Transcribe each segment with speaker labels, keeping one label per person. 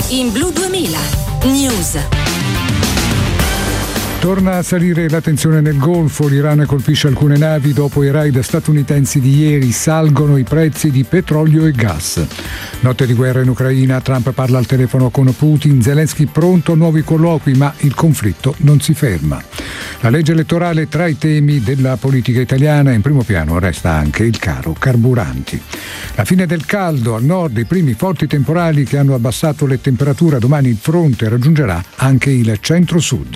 Speaker 1: In Blu 2000 News.
Speaker 2: Torna a salire la tensione nel Golfo, l'Iran colpisce alcune navi dopo i raid statunitensi di ieri, salgono i prezzi di petrolio e gas. Notte di guerra in Ucraina, Trump parla al telefono con Putin, Zelensky pronto a nuovi colloqui, ma il conflitto non si ferma. La legge elettorale tra i temi della politica italiana, in primo piano resta anche il caro carburanti. La fine del caldo, al nord i primi forti temporali che hanno abbassato le temperature, domani il fronte raggiungerà anche il centro-sud.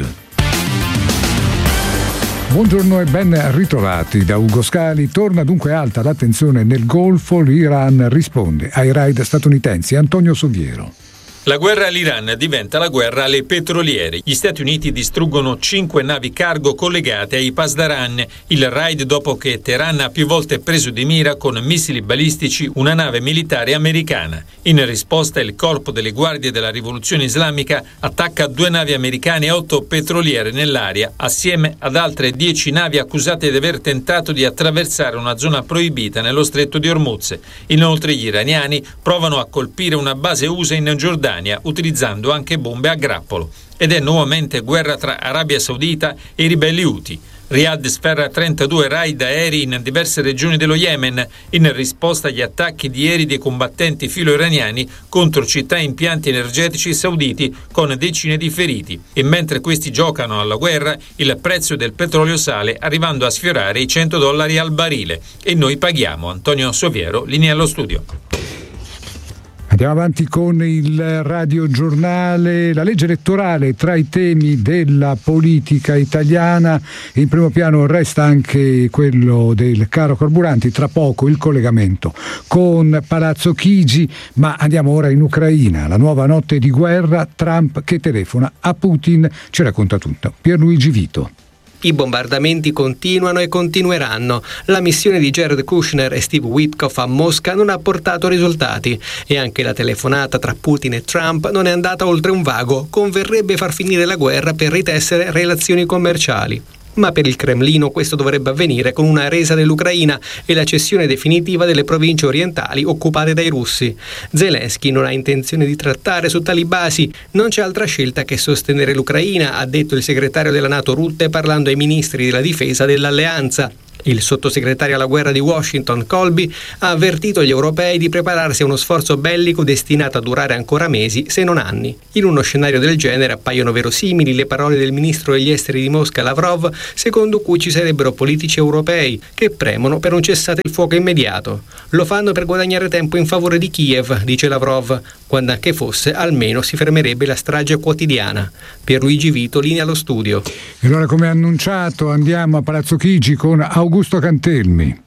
Speaker 2: Buongiorno e ben ritrovati da Ugo Scali. Torna dunque alta la tensione nel Golfo, l'Iran risponde ai raid statunitensi. Antonio Soviero.
Speaker 3: La guerra all'Iran diventa la guerra alle petroliere. Gli Stati Uniti distruggono 5 navi cargo collegate ai Pasdaran. Il raid dopo che Teheran ha più volte preso di mira con missili balistici una nave militare americana. In risposta il corpo delle guardie della rivoluzione islamica attacca 2 navi americane e 8 petroliere nell'area, assieme ad altre 10 navi accusate di aver tentato di attraversare una zona proibita nello stretto di Hormuz. Inoltre gli iraniani provano a colpire una base USA in Giordania, utilizzando anche bombe a grappolo. Ed è nuovamente guerra tra Arabia Saudita e i ribelli Houthi. Riyadh sferra 32 raid aerei in diverse regioni dello Yemen in risposta agli attacchi di ieri dei combattenti filo-iraniani contro città e impianti energetici sauditi con decine di feriti. E mentre questi giocano alla guerra, il prezzo del petrolio sale arrivando a sfiorare i $100 al barile. E noi paghiamo. Antonio Soviero, linea allo studio.
Speaker 2: Andiamo avanti con il radiogiornale. La legge elettorale tra i temi della politica italiana. In primo piano resta anche quello del caro carburanti, tra poco il collegamento con Palazzo Chigi, ma andiamo ora in Ucraina. La nuova notte di guerra, Trump che telefona a Putin, ci racconta tutto Pierluigi Vito.
Speaker 4: I bombardamenti continuano e continueranno. La missione di Jared Kushner e Steve Witkoff a Mosca non ha portato risultati e anche la telefonata tra Putin e Trump non è andata oltre un vago "converrebbe far finire la guerra per ritessere relazioni commerciali". Ma per il Cremlino questo dovrebbe avvenire con una resa dell'Ucraina e la cessione definitiva delle province orientali occupate dai russi. Zelensky non ha intenzione di trattare su tali basi, non c'è altra scelta che sostenere l'Ucraina, ha detto il segretario della NATO Rutte parlando ai ministri della difesa dell'alleanza. Il sottosegretario alla guerra di Washington, Colby, ha avvertito gli europei di prepararsi a uno sforzo bellico destinato a durare ancora mesi, se non anni. In uno scenario del genere appaiono verosimili le parole del ministro degli esteri di Mosca, Lavrov, secondo cui ci sarebbero politici europei che premono per un cessate il fuoco immediato. Lo fanno per guadagnare tempo in favore di Kiev, dice Lavrov, quando anche fosse almeno si fermerebbe la strage quotidiana. Pierluigi Vito, linea allo studio.
Speaker 2: E allora, come annunciato, andiamo a Palazzo Chigi con Augusto Cantelmi.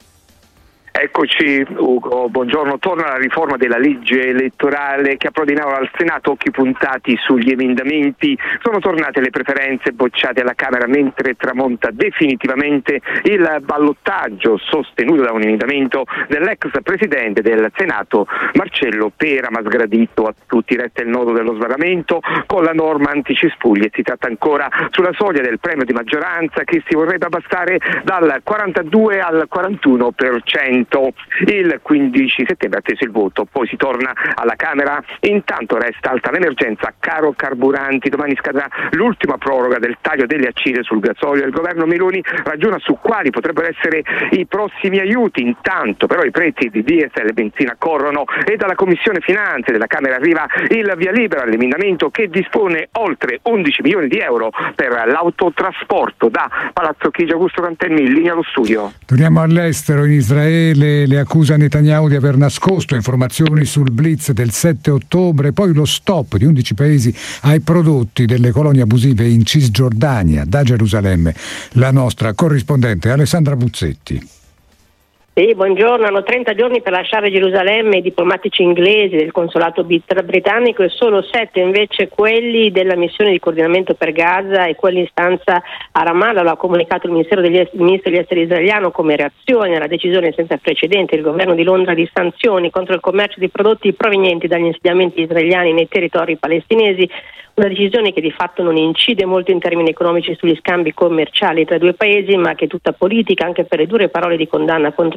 Speaker 5: Eccoci Ugo, buongiorno. Torna la riforma della legge elettorale che approda in aula al Senato, occhi puntati sugli emendamenti. Sono tornate le preferenze bocciate alla Camera mentre tramonta definitivamente il ballottaggio sostenuto da un emendamento dell'ex presidente del Senato Marcello Pera, ma sgradito a tutti. Resta il nodo dello sbarramento con la norma anticespugli e si tratta ancora sulla soglia del premio di maggioranza che si vorrebbe abbassare dal 42 al 41%. Il 15 settembre atteso il voto, poi si torna alla Camera. Intanto resta alta l'emergenza caro carburanti. Domani scadrà l'ultima proroga del taglio delle accise sul gasolio. Il governo Meloni ragiona su quali potrebbero essere i prossimi aiuti. Intanto però i prezzi di diesel e benzina corrono e dalla Commissione Finanze della Camera arriva il via libera all'emendamento che dispone oltre 11 milioni di euro per l'autotrasporto. Da Palazzo Chigi, Augusto Cantelmi, in linea allo studio.
Speaker 2: Torniamo all'estero. In Israele le accusa Netanyahu di aver nascosto informazioni sul blitz del 7 ottobre, poi lo stop di 11 paesi ai prodotti delle colonie abusive in Cisgiordania. Da Gerusalemme la nostra corrispondente Alessandra Buzzetti.
Speaker 6: Sì, buongiorno. Hanno 30 giorni per lasciare Gerusalemme i diplomatici inglesi del consolato britannico e solo 7 invece quelli della missione di coordinamento per Gaza e quelli in stanza a Ramallah. Lo ha comunicato il ministro degli esteri israeliano come reazione alla decisione senza precedenti del governo di Londra di sanzioni contro il commercio di prodotti provenienti dagli insediamenti israeliani nei territori palestinesi. Una decisione che di fatto non incide molto in termini economici sugli scambi commerciali tra i due paesi, ma che è tutta politica anche per le dure parole di condanna contro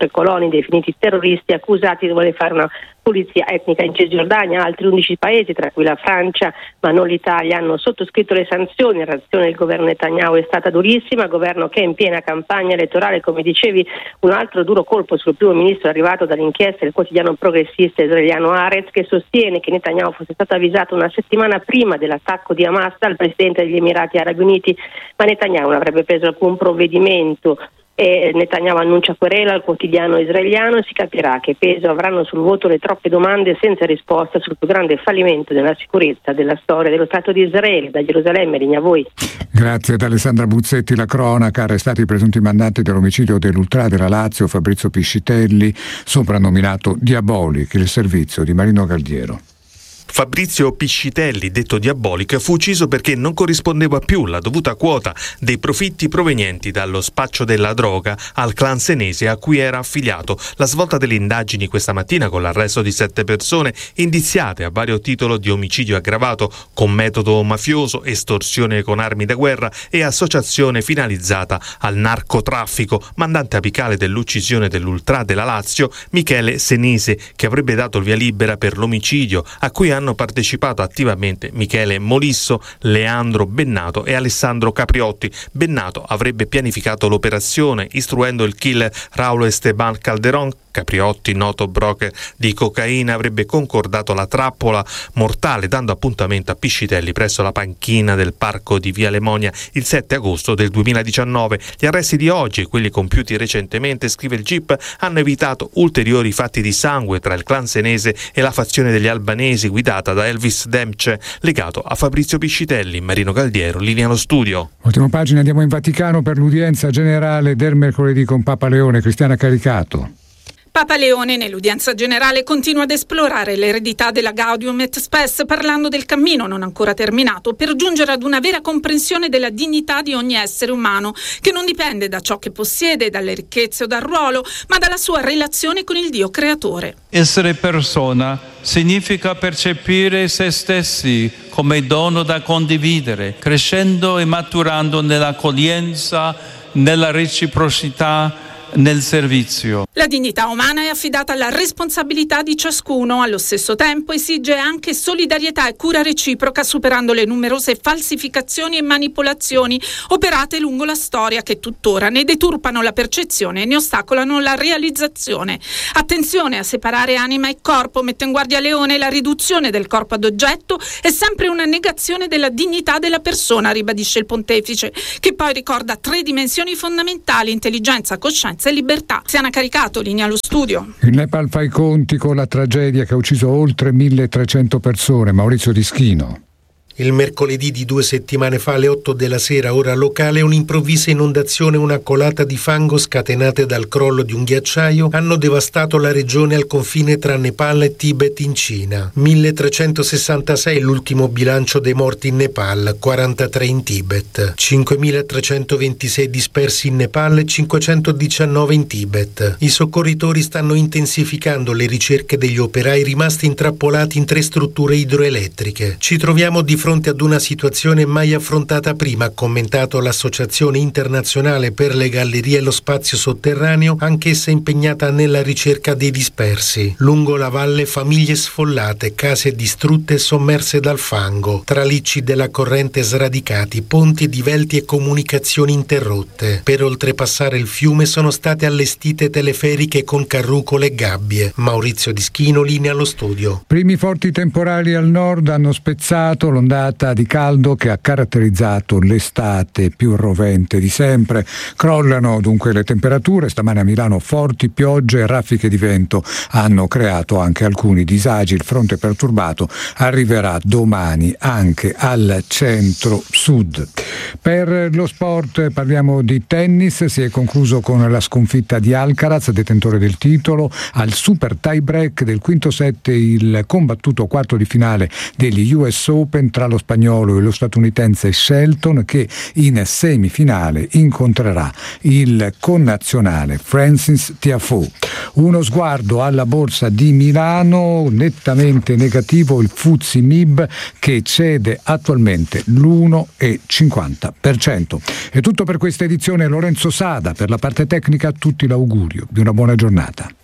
Speaker 6: 3 coloni definiti terroristi accusati di voler fare una pulizia etnica in Cisgiordania. Altri 11 paesi, tra cui la Francia ma non l'Italia, hanno sottoscritto le sanzioni. La reazione del governo Netanyahu è stata durissima, governo che è in piena campagna elettorale, come dicevi. Un altro duro colpo sul primo ministro è arrivato dall'inchiesta del quotidiano progressista israeliano Haaretz, che sostiene che Netanyahu fosse stato avvisato una settimana prima dell'attacco di Hamas dal presidente degli Emirati Arabi Uniti, ma Netanyahu non avrebbe preso alcun provvedimento. E Netanyahu annuncia querela al quotidiano israeliano. Si capirà che peso avranno sul voto le troppe domande senza risposta sul più grande fallimento della sicurezza della storia dello Stato di Israele. Da Gerusalemme, linea a voi.
Speaker 2: Grazie ad Alessandra Buzzetti. La cronaca: arrestati i presunti mandanti dell'omicidio dell'ultra della Lazio Fabrizio Piscitelli, soprannominato Diabolic, il servizio di Marino Galdiero.
Speaker 7: Fabrizio Piscitelli, detto Diabolic, fu ucciso perché non corrispondeva più la dovuta quota dei profitti provenienti dallo spaccio della droga al clan senese a cui era affiliato. La svolta delle indagini questa mattina con l'arresto di 7 persone indiziate a vario titolo di omicidio aggravato con metodo mafioso, estorsione con armi da guerra e associazione finalizzata al narcotraffico, mandante apicale dell'uccisione dell'ultra della Lazio Michele Senese, che avrebbe dato il via libera per l'omicidio a cui hanno partecipato attivamente Michele Molisso, Leandro Bennato e Alessandro Capriotti. Bennato avrebbe pianificato l'operazione istruendo il killer Raúl Esteban Calderón. Capriotti, noto broker di cocaina, avrebbe concordato la trappola mortale dando appuntamento a Piscitelli presso la panchina del parco di Via Lemonia il 7 agosto del 2019. Gli arresti di oggi e quelli compiuti recentemente, scrive il GIP, hanno evitato ulteriori fatti di sangue tra il clan senese e la fazione degli albanesi guidata da Elvis Demce, legato a Fabrizio Piscitelli. Marino Galdiero, linea allo studio.
Speaker 2: Ultima pagina, andiamo in Vaticano per l'udienza generale del mercoledì con Papa Leone. Cristiana Caricato.
Speaker 8: Papa Leone nell'udienza generale continua ad esplorare l'eredità della Gaudium et Spes, parlando del cammino non ancora terminato per giungere ad una vera comprensione della dignità di ogni essere umano, che non dipende da ciò che possiede, dalle ricchezze o dal ruolo, ma dalla sua relazione con il Dio creatore.
Speaker 9: Essere persona significa percepire se stessi come dono da condividere, crescendo e maturando nell'accoglienza, nella reciprocità, nel servizio.
Speaker 8: La dignità umana è affidata alla responsabilità di ciascuno, allo stesso tempo esige anche solidarietà e cura reciproca, superando le numerose falsificazioni e manipolazioni operate lungo la storia, che tuttora ne deturpano la percezione e ne ostacolano la realizzazione. Attenzione a separare anima e corpo, mette in guardia Leone. La riduzione del corpo ad oggetto è sempre una negazione della dignità della persona, ribadisce il pontefice, che poi ricorda 3 dimensioni fondamentali: intelligenza, coscienza e libertà. Siana Caricato, linea allo studio.
Speaker 2: Il Nepal fa i conti con la tragedia che ha ucciso oltre 1.300 persone. Maurizio Dischino.
Speaker 10: Il mercoledì di 2 settimane fa, alle 8 della sera, ora locale, un'improvvisa inondazione e una colata di fango scatenate dal crollo di un ghiacciaio hanno devastato la regione al confine tra Nepal e Tibet in Cina. 1.366 l'ultimo bilancio dei morti in Nepal, 43 in Tibet. 5.326 dispersi in Nepal e 519 in Tibet. I soccorritori stanno intensificando le ricerche degli operai rimasti intrappolati in 3 strutture idroelettriche. Ci troviamo di fronte ad una situazione mai affrontata prima, ha commentato l'Associazione Internazionale per le Gallerie e lo Spazio Sotterraneo, anch'essa impegnata nella ricerca dei dispersi. Lungo la valle famiglie sfollate, case distrutte e sommerse dal fango, tralicci della corrente sradicati, ponti divelti e comunicazioni interrotte. Per oltrepassare il fiume sono state allestite teleferiche con carrucole e gabbie. Maurizio Dischino, linea allo studio.
Speaker 2: Primi forti temporali al nord hanno spezzato l'ondata di caldo che ha caratterizzato l'estate più rovente di sempre. Crollano dunque le temperature. Stamane a Milano forti piogge e raffiche di vento hanno creato anche alcuni disagi. Il fronte perturbato arriverà domani anche al centro-sud. Per lo sport parliamo di tennis. Si è concluso con la sconfitta di Alcaraz, detentore del titolo, al super tie break del quinto set, il combattuto quarto di finale degli US Open tra tra lo spagnolo e lo statunitense Shelton, che in semifinale incontrerà il connazionale Francis Tiafoe. Uno sguardo alla borsa di Milano, nettamente negativo il FTSE MIB, che cede attualmente l'1,50%. È tutto per questa edizione. Lorenzo Sada per la parte tecnica, a tutti l'augurio di una buona giornata.